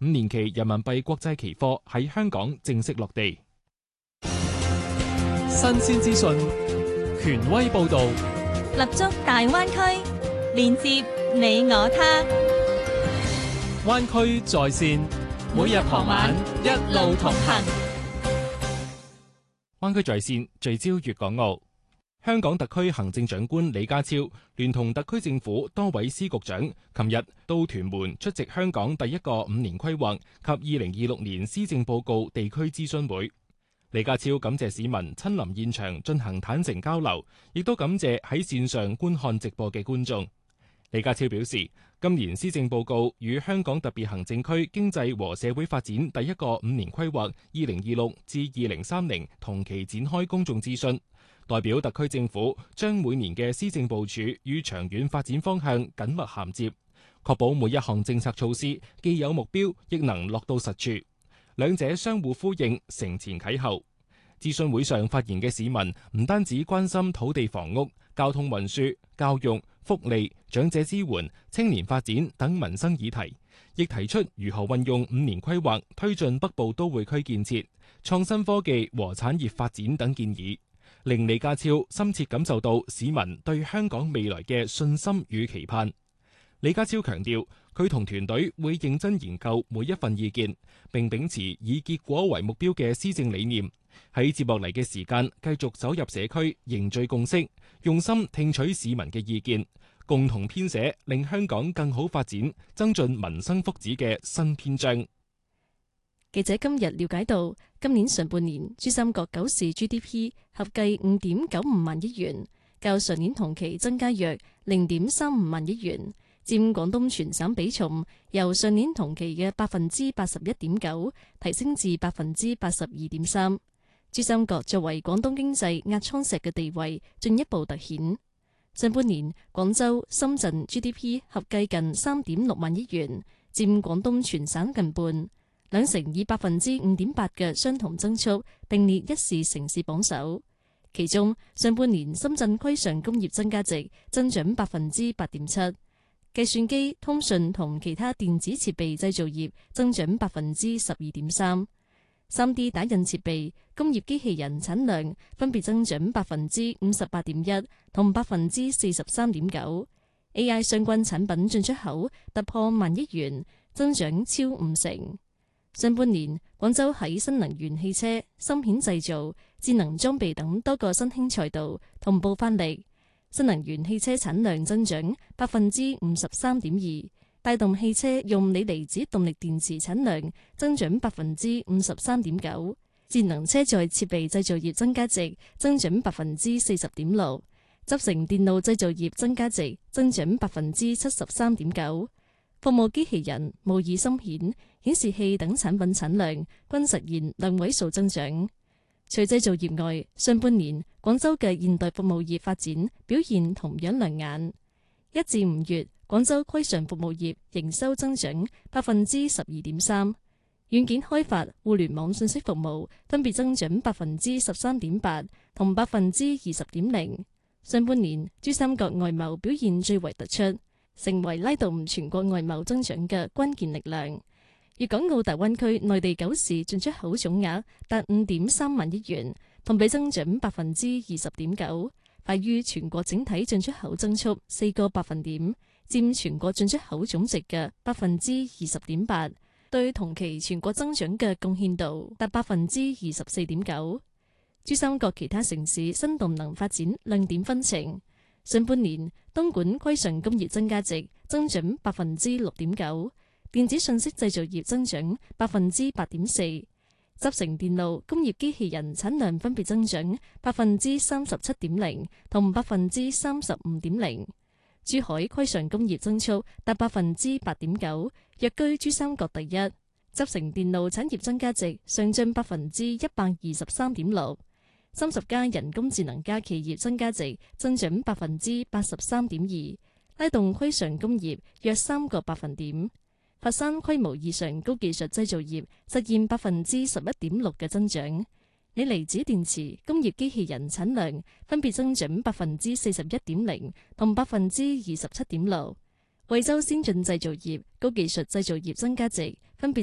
5年期人民幣國債期貨喺香港正式落地。 新鮮資訊，權威報導， 立足大灣區，連接你我他。 灣區在線，每日傍晚一路同行。 灣區在線聚焦粵港澳。香港特區行政長官李家超聯同特區政府多位司局長，琴日到屯門出席香港第一個5年規劃及2026年施政報告地區諮詢會。李家超感謝市民親臨現場進行坦誠交流，亦都感謝喺線上觀看直播嘅觀眾。李家超表示，今年施政報告與香港特別行政區經濟和社會發展第一個5年規劃2026至2030同期展開公眾諮詢，代表特區政府將每年嘅施政部署與長遠發展方向緊密銜接，確保每一項政策措施既有目標，亦能落到實處，兩者相互呼應，承前啟後。諮詢會上發言嘅市民唔單止關心土地房屋、交通運輸、教育、福利、長者支援、青年發展等民生議題，亦提出如何運用5年規劃推進北部都會區建設、創新科技和產業發展等建議，令李家超深切感受到市民對香港未來嘅信心與期盼。李家超強調，佢同團隊會認真研究每一份意見，並秉持以結果為目標嘅施政理念，喺接落嚟嘅時間繼續走入社區，凝聚共識，用心聽取市民嘅意見，共同編寫令香港更好發展、增進民生福祉嘅新篇章。 記者今日了解到，今年上半年珠三角9市 GDP 合計5.95萬億元，較上年同期增加約0.35萬億元，佔廣東全省比重由上年同期嘅81.9%提升至82.3%。珠三角作為廣東經濟壓艙石嘅地位進一步凸顯。上半年廣州、深圳 GDP 合計近3.6萬億元，佔廣東全省近半，兩城以5.8%嘅相同增速並列一市城市榜首。其中上半年深圳規上工業增加值增長8.7%，計算機、通訊同其他電子設備製造業增長12.3%。3D 打印設備、工業機器人產量分別增長58.1%同43.9%。AI 相關產品進出口突破1萬億元，增長超50%。上半年，廣州喺新能源汽車、芯片製造、智能裝備等多個新興賽道同步發力，新能源汽車產量增長53.2%。帶動汽車用鋰離子動力電池產量增長53.9%，智能車載設備製造業增加值增長40.6%，集成電路製造業增加值增長73.9%，服務機器人、模擬芯片、顯示器等產品產量均實現兩位數增長。除製造業外，上半年廣州嘅現代服務業發展表現同樣亮眼。1至5月，廣州規上服務業營收增長12.3%，軟件開發、互聯網信息服務分別增長13.8%同20.0%。上半年，珠三角外貿表現最為突出，成為拉動全國外貿增長嘅關鍵力量。粵港澳大灣區內地9市進出口總額達5.3萬億元，同比增長20.9%，快於全國整體進出口增速4個百分點。佔全國進出口總值嘅20.8%，對同期全國增長嘅貢獻度達24.9%。珠三角其他城市新動能發展亮點紛呈。上半年，東莞規上工業增加值增長6.9%，電子信息製造業增長8.4%，集成電路、工業機器人產量分別增長37.0%同35.0%。珠海規上工業增速達8.9%，躍居珠三角第一。集成電路產業增加值上漲123.6%， 30家人工智能加企業增加值增長83.2%，拉動規上工業約3個百分點。佛山規模以上高技術製造業實現11.6%嘅增長。鋰離子電池、工業機器人產量分別增長41.0%同27.6%。惠州先進製造業、高技術製造業增加值分別